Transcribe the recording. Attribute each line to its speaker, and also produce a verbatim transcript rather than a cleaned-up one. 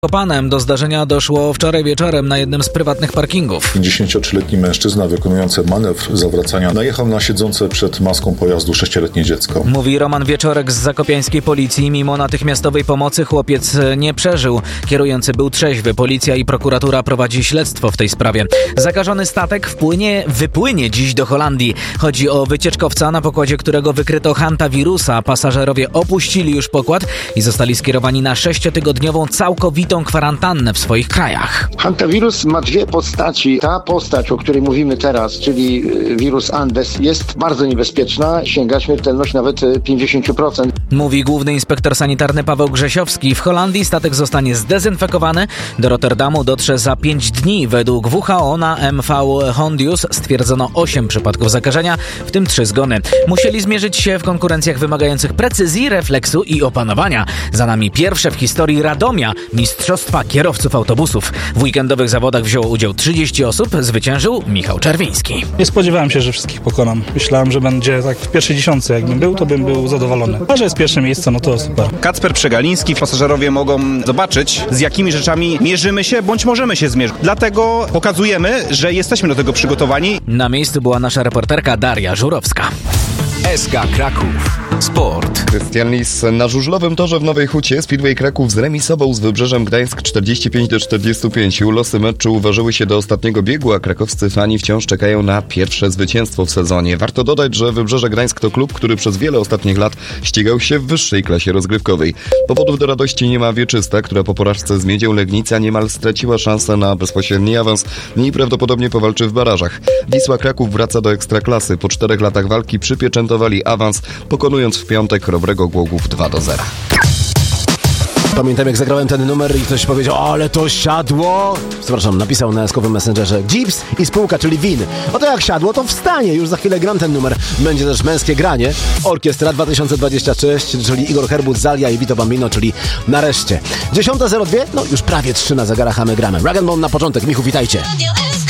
Speaker 1: Zakopanem do zdarzenia doszło wczoraj wieczorem na jednym z prywatnych parkingów.
Speaker 2: pięćdziesięciotrzyletni mężczyzna wykonujący manewr zawracania najechał na siedzące przed maską pojazdu sześcioletnie dziecko.
Speaker 1: Mówi Roman Wieczorek z zakopiańskiej policji. Mimo natychmiastowej pomocy chłopiec nie przeżył. Kierujący był trzeźwy. Policja i prokuratura prowadzi śledztwo w tej sprawie. Zakażony statek wpłynie, wypłynie dziś do Holandii. Chodzi o wycieczkowca, na pokładzie którego wykryto hantawirusa. Pasażerowie opuścili już pokład i zostali skierowani na sześciotygodniową całkowitą kwarantannę w swoich krajach.
Speaker 3: Hantawirus ma dwie postaci. Ta postać, o której mówimy teraz, czyli wirus Andes, jest bardzo niebezpieczna. Sięga śmiertelność nawet pięćdziesiąt procent.
Speaker 1: Mówi główny inspektor sanitarny Paweł Grzesiowski. W Holandii statek zostanie zdezynfekowany. Do Rotterdamu dotrze za pięć dni. Według W H O na M V Hondius stwierdzono osiem przypadków zakażenia, w tym trzy zgony. Musieli zmierzyć się w konkurencjach wymagających precyzji, refleksu i opanowania. Za nami pierwsze w historii Radomia Mistrzostwa Kierowców Autobusów. W weekendowych zawodach wzięło udział trzydzieści osób. Zwyciężył Michał Czerwiński.
Speaker 4: Nie spodziewałem się, że wszystkich pokonam. Myślałem, że będzie tak w pierwszej dziesiątce. Jakbym był, to bym był zadowolony. A że jest pierwsze miejsce, no to super.
Speaker 5: Kacper Przegaliński. Pasażerowie mogą zobaczyć, z jakimi rzeczami mierzymy się, bądź możemy się zmierzyć. Dlatego pokazujemy, że jesteśmy do tego przygotowani.
Speaker 1: Na miejscu była nasza reporterka Daria Żurowska.
Speaker 6: S K Kraków. Sport.
Speaker 7: Krystian Lis na żużlowym torze w Nowej Hucie Speedway Kraków zremisował z Wybrzeżem Gdańsk czterdzieści pięć do czterdziestu pięciu. Losy meczu uważyły się do ostatniego biegu, a krakowscy fani wciąż czekają na pierwsze zwycięstwo w sezonie. Warto dodać, że Wybrzeże Gdańsk to klub, który przez wiele ostatnich lat ścigał się w wyższej klasie rozgrywkowej. Powodów do radości nie ma Wieczysta, która po porażce z Miedzią Legnica niemal straciła szansę na bezpośredni awans i prawdopodobnie powalczy w barażach. Wisła Kraków wraca do ekstraklasy. Po czterech latach walki przypieczętowali awans, pokonując w piątek Chrobrego Głogów dwa do zera.
Speaker 8: Pamiętam, jak zagrałem ten numer i ktoś powiedział, ale to siadło. Przepraszam, napisał na eskowym messengerze Jeeps i spółka, czyli Win. Oto jak siadło, to wstanie. Już za chwilę gram ten numer. Będzie też męskie granie. Orkiestra dwa tysiące dwadzieścia sześć, czyli Igor Herbut, Zalia i Vito Bambino, czyli nareszcie. dziesiąta zero dwa, no już prawie trzy na zegarach, a my gramy. Rag and Bone na początek. Michu, witajcie.